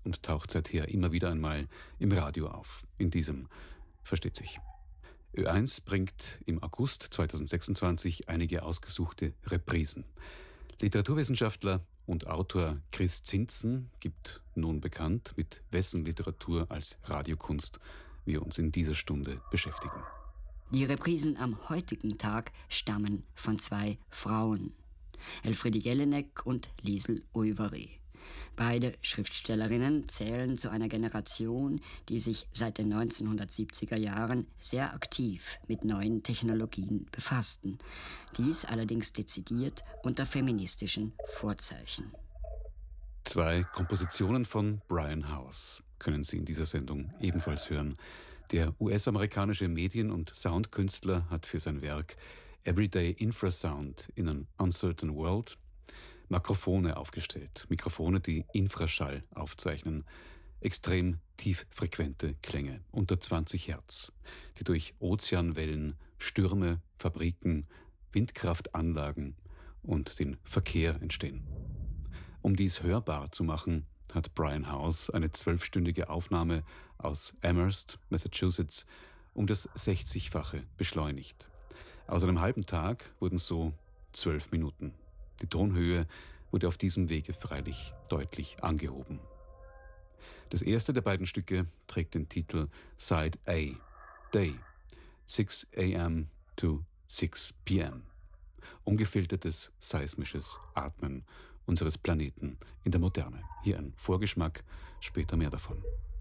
und taucht seither immer wieder einmal im Radio auf. In diesem versteht sich. Ö1 bringt im August 2026 einige ausgesuchte Reprisen. Literaturwissenschaftler und Autor Chris Zintzen gibt nun bekannt, mit wessen Literatur als Radiokunst wir uns in dieser Stunde beschäftigen. Die Reprisen am heutigen Tag stammen von zwei Frauen, Elfriede Jelinek und Liesl Uyvari. Beide Schriftstellerinnen zählen zu einer Generation, die sich seit den 1970er Jahren sehr aktiv mit neuen Technologien befassten. Dies allerdings dezidiert unter feministischen Vorzeichen. Zwei Kompositionen von Brian House können Sie in dieser Sendung ebenfalls hören. Der US-amerikanische Medien- und Soundkünstler hat für sein Werk Everyday Infrasound in an Uncertain World Mikrofone aufgestellt. Mikrofone, die Infraschall aufzeichnen. Extrem tieffrequente Klänge, unter 20 Hertz, die durch Ozeanwellen, Stürme, Fabriken, Windkraftanlagen und den Verkehr entstehen. Um dies hörbar zu machen, hat Brian House eine 12-stündige Aufnahme aus Amherst, Massachusetts, um das 60-fache beschleunigt. Aus einem halben Tag wurden so 12 Minuten. Die Tonhöhe wurde auf diesem Wege freilich deutlich angehoben. Das erste der beiden Stücke trägt den Titel Side A, Day, 6 a.m. to 6 p.m. Ungefiltertes seismisches Atmen unseres Planeten in der Moderne. Hier ein Vorgeschmack, später mehr davon.